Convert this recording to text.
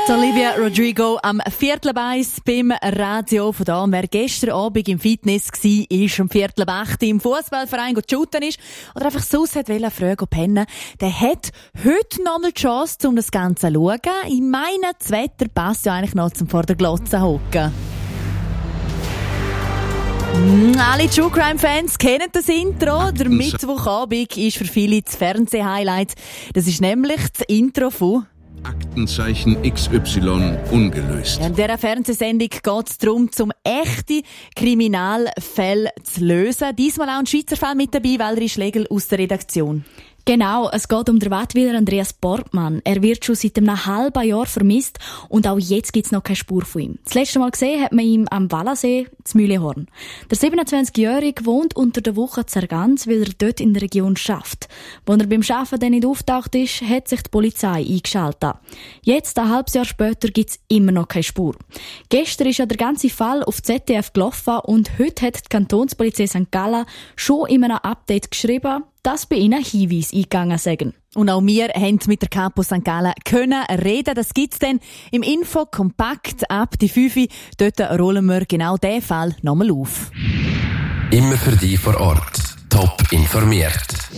Olivia Rodrigo am 1:15 beim Radio von da. Wer gestern Abend im Fitness war, ist um 7:15 im Fußballverein shooten ist oder einfach sonst wollte früh pennen, der hat heute noch mal die Chance, um das Ganze zu schauen. Ich meine, das Wetter passt ja eigentlich noch zum vor der Glotze hocken. Alle True Crime Fans kennen das Intro. Der Mittwochabend ist für viele das Fernsehhighlight. Das ist nämlich das Intro von Aktenzeichen XY ungelöst. In dieser Fernsehsendung geht es darum, zum echte Kriminalfälle zu lösen. Diesmal auch ein Schweizer Fall mit dabei, Valerie Schlegel aus der Redaktion. Genau, es geht um den Wattwiler Andreas Borgmann. Er wird schon seit einem halben Jahr vermisst und auch jetzt gibt es noch keine Spur von ihm. Das letzte Mal gesehen hat man ihn am Wallersee, zu Mühlehorn. Der 27-Jährige wohnt unter der Woche in Zergans, weil er dort in der Region schafft. Als er beim Arbeiten dann nicht auftaucht ist, hat sich die Polizei eingeschaltet. Jetzt, ein halbes Jahr später, gibt es immer noch keine Spur. Gestern ist ja der ganze Fall auf ZDF gelaufen und heute hat die Kantonspolizei St. Gallen schon in einem Update geschrieben, dass bei ihnen Hinweise eingegangen sind. Und auch wir haben mit der Capo St. Gallen können reden. Das gibt's dann im Info kompakt ab die 5. Dort rollen wir genau diesen Fall nochmal auf. Immer für dich vor Ort. Top informiert.